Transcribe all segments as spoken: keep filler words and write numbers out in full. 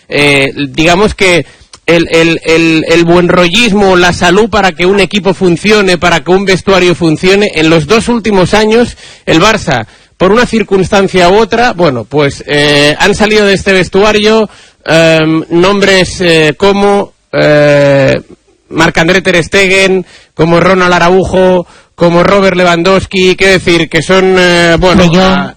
eh, digamos que el, el, el, el buen rollismo, la salud para que un equipo funcione, para que un vestuario funcione, en los dos últimos años el Barça, por una circunstancia u otra, bueno, pues eh, han salido de este vestuario eh, nombres eh, como eh, Marc-André ter Stegen, como Ronald Araujo, como Robert Lewandowski, quiero decir que son, eh, bueno...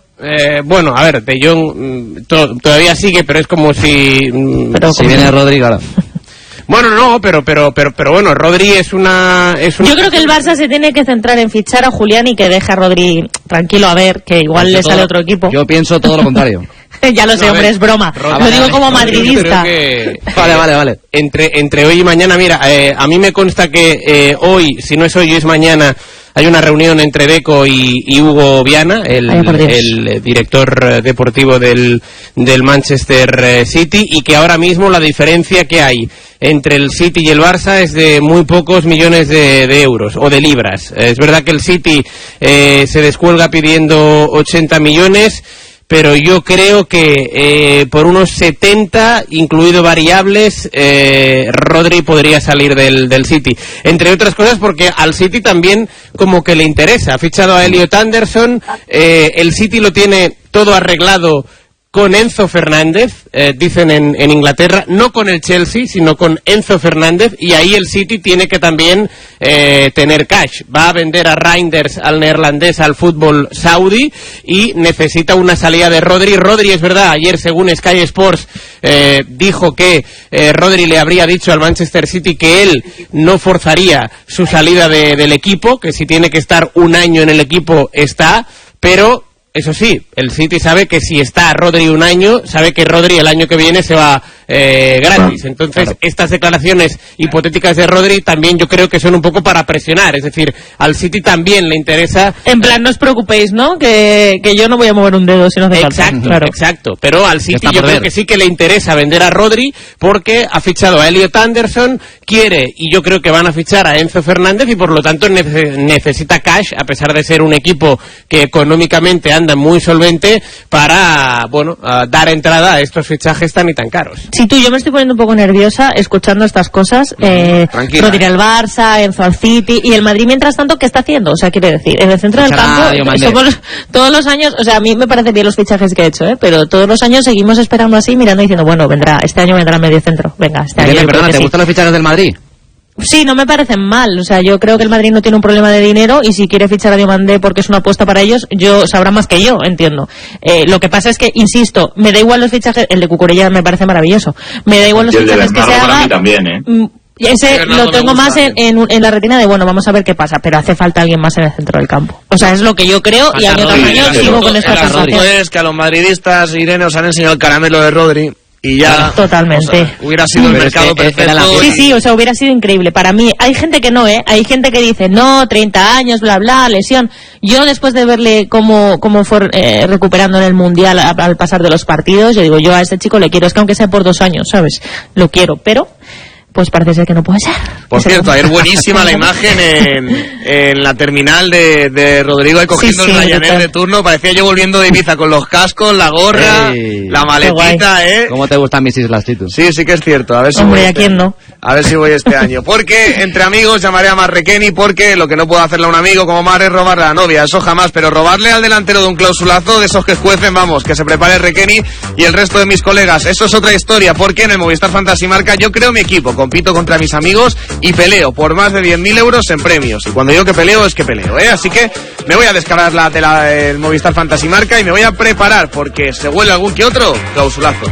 Eh, bueno, a ver, De Jong to, todavía sigue, pero es como si... Pero si viene Rodrigo ahora. Bueno, no, pero pero pero pero bueno, Rodri es una, es una... Yo creo que el Barça se tiene que centrar en fichar a Julián y que deje a Rodri tranquilo, a ver, que igual le sale otro equipo. Yo pienso todo lo contrario. Ya lo sé, no, hombre, es broma. Rodri, lo digo vale, como madridista. Que... Vale, vale, vale. Entre, entre hoy y mañana, mira, eh, a mí me consta que eh, hoy, si no es hoy, es mañana... Hay una reunión entre Deco y, y Hugo Viana, el, el director deportivo del, del Manchester City, y que ahora mismo la diferencia que hay entre el City y el Barça es de muy pocos millones de, de euros o de libras. Es verdad que el City eh, se descuelga pidiendo ochenta millones, pero yo creo que eh, por unos setenta, incluido variables, eh, Rodri podría salir del, del City. Entre otras cosas porque al City también como que le interesa. Ha fichado a Elliot Anderson, eh, el City lo tiene todo arreglado con Enzo Fernández, eh, dicen en, en Inglaterra, no con el Chelsea, sino con Enzo Fernández, y ahí el City tiene que también eh, tener cash. Va a vender a Reinders, al neerlandés, al fútbol saudí, y necesita una salida de Rodri. Rodri, es verdad, ayer según Sky Sports eh, dijo que eh, Rodri le habría dicho al Manchester City que él no forzaría su salida de, del equipo, que si tiene que estar un año en el equipo está, pero... Eso sí, el City sabe que si está Rodri un año, sabe que Rodri el año que viene se va eh, gratis. Entonces, claro, estas declaraciones hipotéticas de Rodri también yo creo que son un poco para presionar. Es decir, al City también le interesa... En plan, no os preocupéis, ¿no? Que, que yo no voy a mover un dedo si no hace falta. Exacto, claro. exacto. Pero al City yo creo que sí que le interesa vender a Rodri porque ha fichado a Elliot Anderson, quiere, y yo creo que van a fichar a Enzo Fernández, y por lo tanto nece- necesita cash, a pesar de ser un equipo que económicamente anda muy solvente, para, bueno, uh, dar entrada a estos fichajes tan y tan caros. Sí, tú, yo me estoy poniendo un poco nerviosa escuchando estas cosas. Eh, Rodri al Barça, Enzo al City, y el Madrid, mientras tanto, ¿qué está haciendo? O sea, quiere decir, en el centro del campo, somos todos los años, o sea, a mí me parece bien los fichajes que he hecho, ¿eh? Pero todos los años seguimos esperando así, mirando y diciendo, bueno, vendrá, este año vendrá medio centro. Venga, este año. Perdona, ¿te sí. gustan los fichajes del Madrid? Sí, no me parecen mal. O sea, yo creo que el Madrid no tiene un problema de dinero, y si quiere fichar a Diomandé porque es una apuesta para ellos, yo sabrá más que yo, entiendo. Eh, lo que pasa es que, insisto, me da igual los fichajes. El de Cucurella me parece maravilloso. Me da igual los fichajes que se haga. Mí también, ¿eh? Ese lo tengo más en, en, en la retina de, bueno, vamos a ver qué pasa, pero hace falta alguien más en el centro del campo. O sea, es lo que yo creo, y año tras año sigo con esta sensación. Es que a los madridistas, Irene, os han enseñado el caramelo de Rodri. Y ya, totalmente, o sea, hubiera sido el mercado que, perfecto. Sí, sí, o sea, hubiera sido increíble. Para mí, hay gente que no, ¿eh? Hay gente que dice, no, treinta años, bla, bla, lesión. Yo, después de verle cómo, cómo fue eh, recuperando en el Mundial a, al pasar de los partidos, yo digo, yo a este chico le quiero, es que aunque sea por dos años, ¿sabes? Lo quiero, pero... pues parece ser que no puede ser. Por cierto, ayer buenísima la imagen en, en la terminal de, de Rodrigo, ahí cogiendo sí, sí, el Ryanair de turno. Parecía yo volviendo de Ibiza con los cascos, la gorra, hey, la maletita, ¿eh? ¿Cómo te gustan mis islas, Tito? Sí, sí que es cierto. A ver si Hombre, voy ¿a este quién año. no? A ver si voy este año. Porque entre amigos llamaré a Marrequeni, porque lo que no puedo hacerle a un amigo como Mar es robarle a la novia. Eso jamás, pero robarle al delantero de un clausulazo, de esos que juecen, vamos, que se prepare Requeni y el resto de mis colegas. Eso es otra historia, porque en el Movistar Fantasy Marca yo creo mi equipo, compito contra mis amigos y peleo por más de diez mil euros en premios. Y cuando digo que peleo, es que peleo, ¿eh? Así que me voy a descargar la de la, el Movistar Fantasy Marca y me voy a preparar, porque se huele algún que otro clausulazo.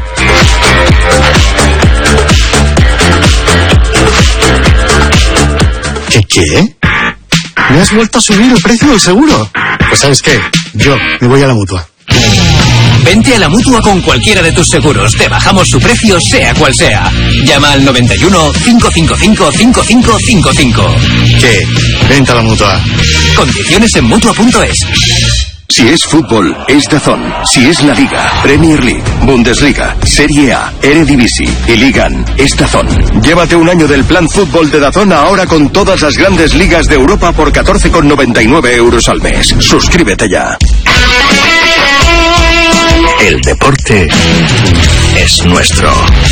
¿Qué qué? ¿Me has vuelto a subir el precio del seguro? Pues ¿sabes qué? Yo me voy a la Mutua. Vente a la Mutua con cualquiera de tus seguros. Te bajamos su precio, sea cual sea. Llama al noventa y uno, cinco cinco cinco, cinco cinco cinco cinco. ¿Qué? Vente a la Mutua. Condiciones en Mutua punto es. Si es fútbol, es DAZN. Si es la Liga, Premier League, Bundesliga, Serie A, Eredivisie y Ligan, es DAZN. Llévate un año del plan fútbol de DAZN ahora con todas las grandes ligas de Europa por catorce con noventa y nueve euros al mes. Suscríbete ya. El deporte es nuestro.